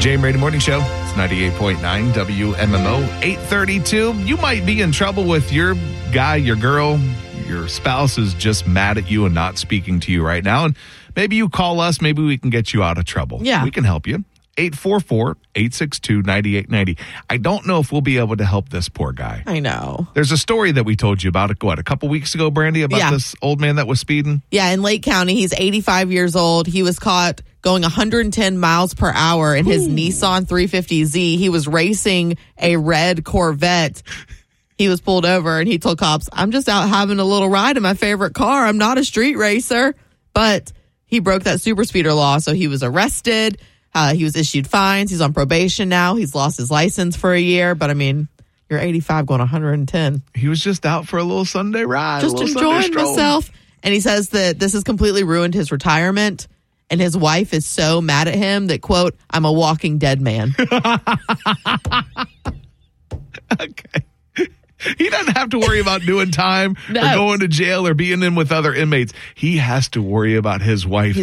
Jay and Brady Morning Show. It's 98.9 WMMO, 832. You might be in trouble with your guy, your girl. Your spouse is just mad at you and not speaking to you right now. And maybe you call us. Maybe we can get you out of trouble. Yeah. We can help you. 844-862-9890. I don't know if we'll be able to help this poor guy. I know. There's a story that we told you about, a couple weeks ago, Brandy, about this old man that was speeding? Yeah, in Lake County, he's 85 years old. He was caught going 110 miles per hour in his Nissan 350Z. He was racing a red Corvette. He was pulled over and he told cops, I'm just out having a little ride in my favorite car. I'm not a street racer. But he broke that super speeder law, so he was arrested. He was issued fines. He's on probation now. He's lost his license for a year. But, I mean, you're 85 going 110. He was just out for a little Sunday ride. Just enjoying himself. And he says that this has completely ruined his retirement. And his wife is so mad at him that, quote, I'm a walking dead man. Okay. He doesn't have to worry about doing time or going to jail or being in with other inmates. He has to worry about his wife